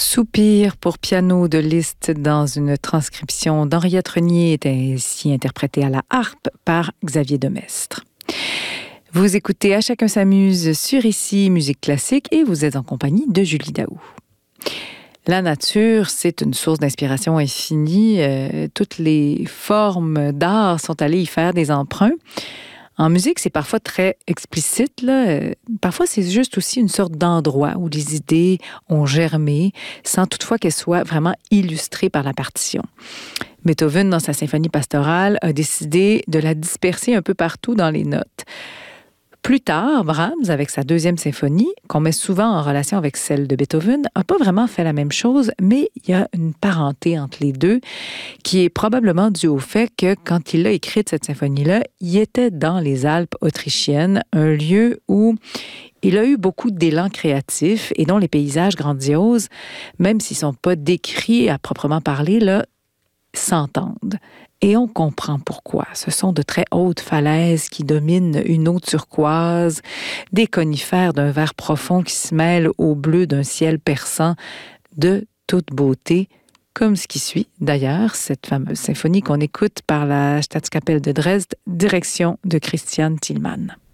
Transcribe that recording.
Soupir pour piano de Liszt dans une transcription d'Henriette Renier est ainsi interprétée à la harpe par Xavier Demestre. Vous écoutez À chacun s'amuse sur ici Musique classique et vous êtes en compagnie de Julie Daou. La nature, c'est une source d'inspiration infinie. Toutes les formes d'art sont allées y faire des emprunts. En musique, c'est parfois très explicite, là. Parfois, c'est juste aussi une sorte d'endroit où les idées ont germé, sans toutefois qu'elles soient vraiment illustrées par la partition. Beethoven, dans sa symphonie pastorale, a décidé de la disperser un peu partout dans les notes. Plus tard, Brahms, avec sa deuxième symphonie, qu'on met souvent en relation avec celle de Beethoven, n'a pas vraiment fait la même chose, mais il y a une parenté entre les deux qui est probablement due au fait que quand il a écrit cette symphonie-là, il était dans les Alpes autrichiennes, un lieu où il a eu beaucoup d'élan créatif et dont les paysages grandioses, même s'ils ne sont pas décrits à proprement parler, là, s'entendent. Et on comprend pourquoi. Ce sont de très hautes falaises qui dominent une eau turquoise, des conifères d'un vert profond qui se mêlent au bleu d'un ciel perçant de toute beauté, comme ce qui suit d'ailleurs cette fameuse symphonie qu'on écoute par la Staatskapelle de Dresde, direction de Christian Thielemann.